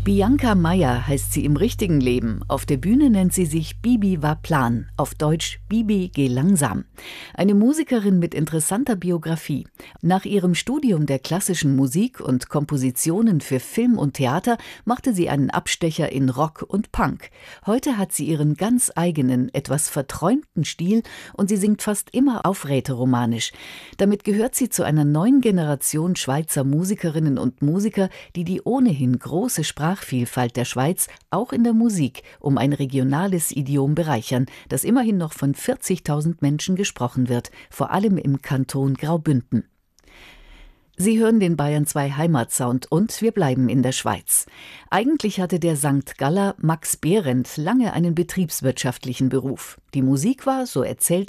Bianca Meier heißt sie im richtigen Leben. Auf der Bühne nennt sie sich Bibi war Plan, auf Deutsch Bibi geh langsam. Eine Musikerin mit interessanter Biografie. Nach ihrem Studium der klassischen Musik und Kompositionen für Film und Theater machte sie einen Abstecher in Rock und Punk. Heute hat sie ihren ganz eigenen, etwas verträumten Stil und sie singt fast immer auf rätoromanisch. Damit gehört sie zu einer neuen Generation Schweizer Musikerinnen und Musiker, die ohnehin große Sprachvielfalt der Schweiz auch in der Musik um ein regionales Idiom bereichern, das immerhin noch von 40.000 Menschen gesprochen wird, vor allem im Kanton Graubünden. Sie hören den Bayern 2 Heimatsound und wir bleiben in der Schweiz. Eigentlich hatte der St. Galler Max Behrendt lange einen betriebswirtschaftlichen Beruf. Die Musik war, so erzählt